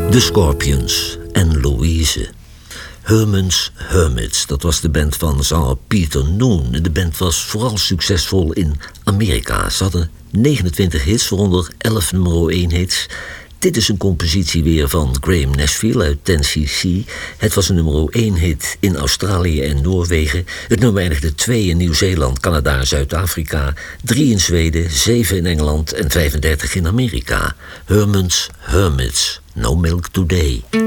The Scorpions en Louise. Herman's Hermits, dat was de band van zanger Peter Noon. De band was vooral succesvol in Amerika. Ze hadden 29 hits, waaronder 11 nummer 1 hits. Dit is een compositie weer van Graham Nashville uit Tennessee. Het was een nummer 1 hit in Australië en Noorwegen. Het nummer eindigde 2 in Nieuw-Zeeland, Canada en Zuid-Afrika, 3 in Zweden, 7 in Engeland en 35 in Amerika. Herman's Hermits, No Milk Today.